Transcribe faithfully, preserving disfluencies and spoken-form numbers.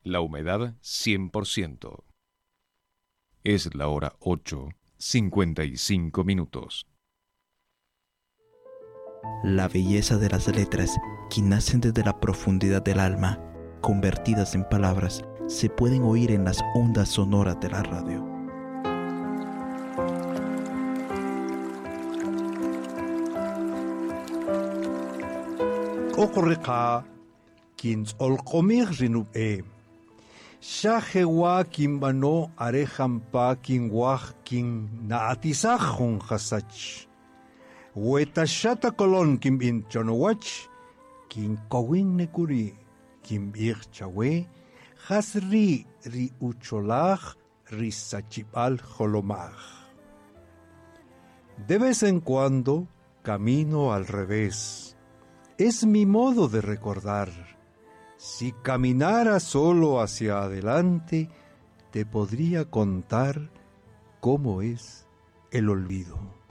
La humedad cien por ciento. Es la hora ocho, cincuenta y cinco minutos. La belleza de las letras, que nacen desde la profundidad del alma, convertidas en palabras, se pueden oír en las ondas sonoras de la radio. Okoreka, kins olkomir rinub e. Shahewa kimbano arejampa kinwah kin naatisahon hasach. Wetashata kolon kim in chonowach, kin kowin nekuri, kim ir chawe, hasri ri ucholach, ri sachipal holomach. De vez en cuando camino al revés. Es mi modo de recordar. Si caminara solo hacia adelante, te podría contar cómo es el olvido.